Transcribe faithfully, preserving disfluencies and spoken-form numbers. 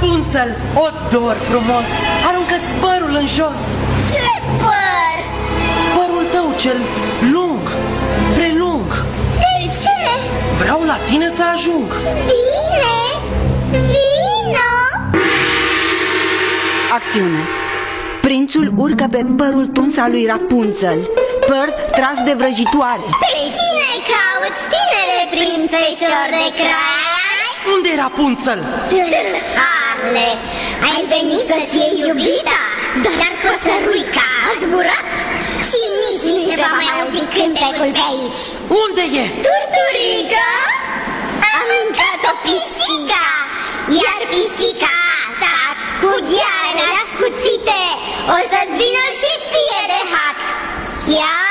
Rapunzel, odor frumos, aruncă-ți părul în jos. Ce păr? Părul tău cel lung, prelung. De ce? Vreau la tine să ajung. Bine, vino! Acțiune. Prințul urcă pe părul tuns al lui Rapunzel, păr tras de vrăjitoare. Pe cine cauți, tinere prințe celor de crai? Unde e Rapunzel? Tâlharule, ai venit să-ți iei iubita, dar păsăruica a zburat și nici nu se va mai auzi cântecul pe aici. Unde e? Turturică a mâncat-o pisica, iar pisica asta cu ghearele ascuțite o să-ți vină și ție de hac. Chiar